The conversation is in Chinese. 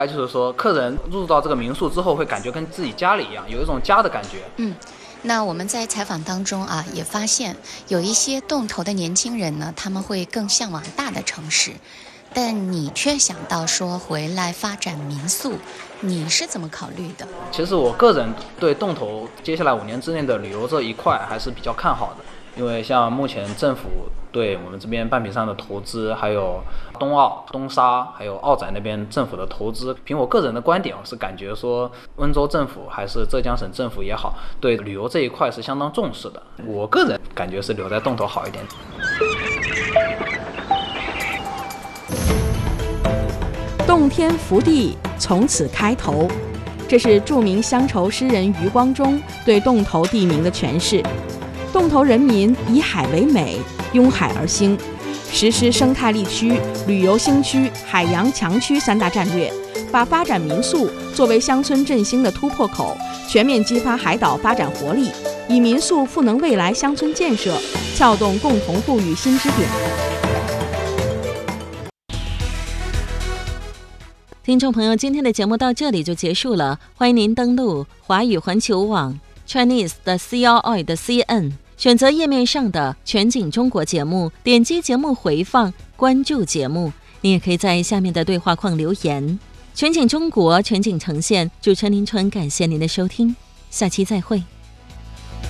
就是说客人入到这个民宿之后会感觉跟自己家里一样，有一种家的感觉。 那我们在采访当中啊，也发现有一些洞头的年轻人呢，他们会更向往大的城市，但你却想到说回来发展民宿，你是怎么考虑的？ 其实我个人对洞头接下来5年之内的旅游这一块还是比较看好的，因为像目前政府对我们这边半屏山的投资，还有东澳、东沙，还有澳仔那边政府的投资，凭我个人的观点，我是感觉说温州政府还是浙江省政府也好，对旅游这一块是相当重视的。我个人感觉是留在洞头好一点。 洞天福地从此开头，这是著名乡愁诗人余光中对洞头地名的诠释。洞头人民以海为美，拥海而兴，实施生态力区、旅游兴区、海洋强区3大战略，把发展民宿作为乡村振兴的突破口，全面激发海岛发展活力，以民宿赋能未来乡村建设，撬动共同富裕新支点。 听众朋友，今天的节目到这里就结束了，欢迎您登录华语环球网 Chinese 的 CRI 的 CN， 选择页面上的全景中国节目，点击节目回放，关注节目。你也可以在下面的对话框留言。全景中国，全景呈现，主持人林纯，感谢您的收听，下期再会。